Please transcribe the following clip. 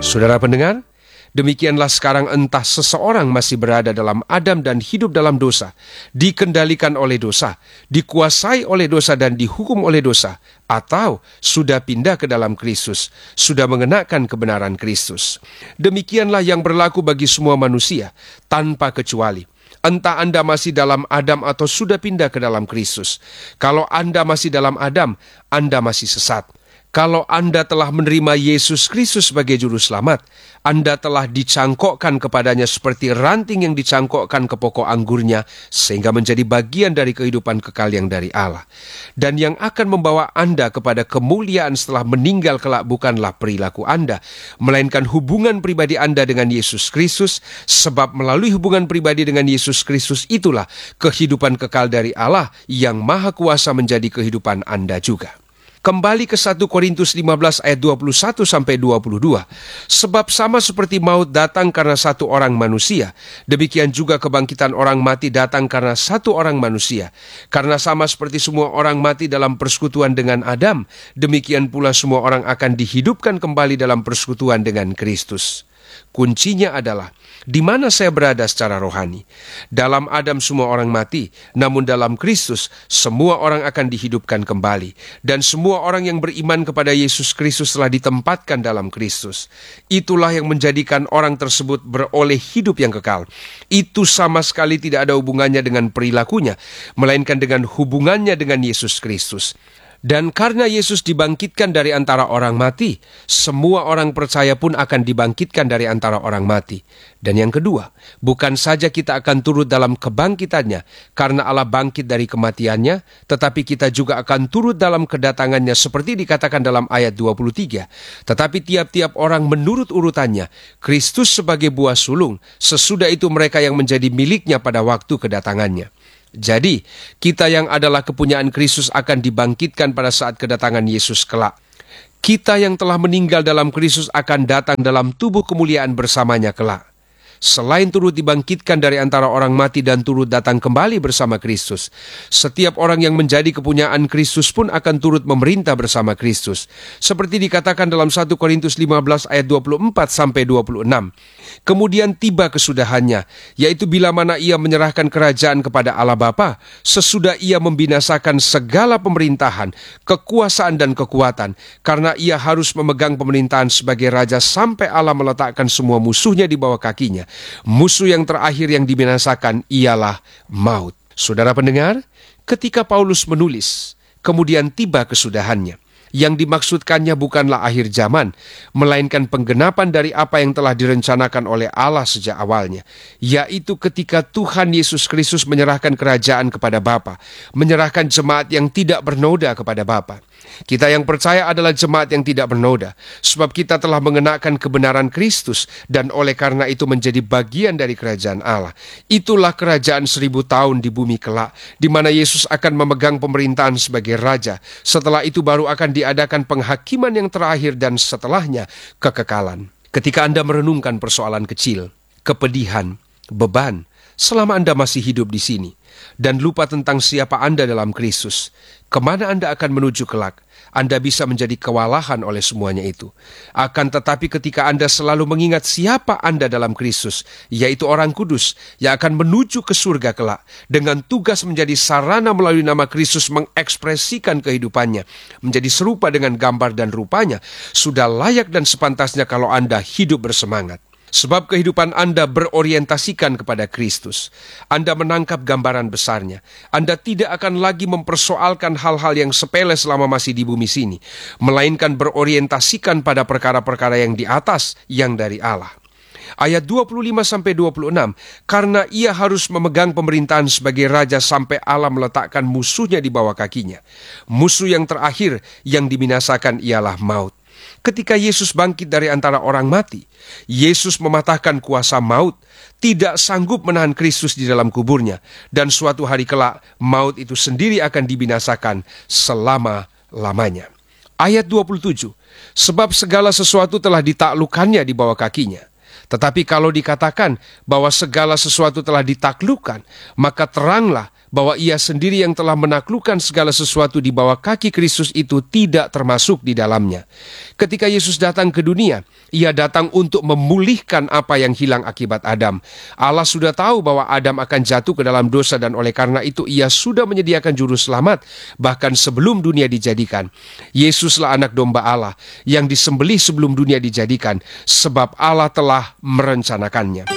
Saudara pendengar, demikianlah sekarang entah seseorang masih berada dalam Adam dan hidup dalam dosa, dikendalikan oleh dosa, dikuasai oleh dosa dan dihukum oleh dosa, atau sudah pindah ke dalam Kristus, sudah mengenakan kebenaran Kristus. Demikianlah yang berlaku bagi semua manusia, tanpa kecuali. Entah Anda masih dalam Adam atau sudah pindah ke dalam Kristus. Kalau Anda masih dalam Adam, Anda masih sesat. Kalau Anda telah menerima Yesus Kristus sebagai juru selamat, Anda telah dicangkokkan kepadanya seperti ranting yang dicangkokkan ke pokok anggurnya, sehingga menjadi bagian dari kehidupan kekal yang dari Allah. Dan yang akan membawa Anda kepada kemuliaan setelah meninggal kelak bukanlah perilaku Anda, melainkan hubungan pribadi Anda dengan Yesus Kristus, sebab melalui hubungan pribadi dengan Yesus Kristus itulah kehidupan kekal dari Allah yang maha kuasa menjadi kehidupan Anda juga. Kembali ke 1 Korintus 15 ayat 21 sampai 22. Sebab sama seperti maut datang karena satu orang manusia, demikian juga kebangkitan orang mati datang karena satu orang manusia. Karena sama seperti semua orang mati dalam persekutuan dengan Adam, demikian pula semua orang akan dihidupkan kembali dalam persekutuan dengan Kristus. Kuncinya adalah, di mana saya berada secara rohani? Dalam Adam semua orang mati, namun dalam Kristus semua orang akan dihidupkan kembali. Dan semua orang yang beriman kepada Yesus Kristus telah ditempatkan dalam Kristus. Itulah yang menjadikan orang tersebut beroleh hidup yang kekal. Itu sama sekali tidak ada hubungannya dengan perilakunya, melainkan dengan hubungannya dengan Yesus Kristus. Dan karena Yesus dibangkitkan dari antara orang mati, semua orang percaya pun akan dibangkitkan dari antara orang mati. Dan yang kedua, bukan saja kita akan turut dalam kebangkitannya, karena Allah bangkit dari kematiannya, tetapi kita juga akan turut dalam kedatangannya seperti dikatakan dalam ayat 23. Tetapi tiap-tiap orang menurut urutannya, Kristus sebagai buah sulung, sesudah itu mereka yang menjadi miliknya pada waktu kedatangannya. Jadi, kita yang adalah kepunyaan Kristus akan dibangkitkan pada saat kedatangan Yesus kelak. Kita yang telah meninggal dalam Kristus akan datang dalam tubuh kemuliaan bersamanya kelak. Selain turut dibangkitkan dari antara orang mati dan turut datang kembali bersama Kristus, setiap orang yang menjadi kepunyaan Kristus pun akan turut memerintah bersama Kristus. Seperti dikatakan dalam 1 Korintus 15 ayat 24 sampai 26. Kemudian tiba kesudahannya, yaitu bila mana ia menyerahkan kerajaan kepada Allah Bapa, sesudah ia membinasakan segala pemerintahan, kekuasaan dan kekuatan, karena ia harus memegang pemerintahan sebagai raja sampai Allah meletakkan semua musuhnya di bawah kakinya. Musuh yang terakhir yang dibinasakan ialah maut. Saudara pendengar, ketika Paulus menulis, kemudian tiba kesudahannya, yang dimaksudkannya bukanlah akhir zaman, melainkan penggenapan dari apa yang telah direncanakan oleh Allah sejak awalnya, yaitu ketika Tuhan Yesus Kristus menyerahkan kerajaan kepada Bapa, menyerahkan jemaat yang tidak bernoda kepada Bapa. Kita yang percaya adalah jemaat yang tidak bernoda, sebab kita telah mengenakan kebenaran Kristus, dan oleh karena itu menjadi bagian dari kerajaan Allah. Itulah kerajaan 1000 tahun di bumi kelak, di mana Yesus akan memegang pemerintahan sebagai Raja. Setelah itu baru akan diadakan penghakiman yang terakhir, dan setelahnya kekekalan. Ketika Anda merenungkan persoalan kecil, kepedihan, beban, selama Anda masih hidup di sini, dan lupa tentang siapa Anda dalam Kristus, kemana Anda akan menuju kelak? Anda bisa menjadi kewalahan oleh semuanya itu. Akan tetapi ketika Anda selalu mengingat siapa Anda dalam Kristus, yaitu orang kudus yang akan menuju ke surga kelak, dengan tugas menjadi sarana melalui nama Kristus mengekspresikan kehidupannya, menjadi serupa dengan gambar dan rupanya, sudah layak dan sepantasnya kalau Anda hidup bersemangat. Sebab kehidupan Anda berorientasikan kepada Kristus. Anda menangkap gambaran besarnya. Anda tidak akan lagi mempersoalkan hal-hal yang sepele selama masih di bumi sini, melainkan berorientasikan pada perkara-perkara yang di atas, yang dari Allah. Ayat 25-26, karena ia harus memegang pemerintahan sebagai raja sampai Allah meletakkan musuhnya di bawah kakinya. Musuh yang terakhir yang dibinasakan ialah maut. Ketika Yesus bangkit dari antara orang mati, Yesus mematahkan kuasa maut, tidak sanggup menahan Kristus di dalam kuburnya, dan suatu hari kelak maut itu sendiri akan dibinasakan selama-lamanya. Ayat 27, sebab segala sesuatu telah ditaklukkannya di bawah kakinya. Tetapi kalau dikatakan bahwa segala sesuatu telah ditaklukkan, maka teranglah bahwa Ia sendiri yang telah menaklukkan segala sesuatu di bawah kaki Kristus itu tidak termasuk di dalamnya. Ketika Yesus datang ke dunia, Ia datang untuk memulihkan apa yang hilang akibat Adam. Allah sudah tahu bahwa Adam akan jatuh ke dalam dosa, dan oleh karena itu Ia sudah menyediakan juru selamat bahkan sebelum dunia dijadikan. Yesuslah anak domba Allah yang disembelih sebelum dunia dijadikan, sebab Allah telah merencanakannya.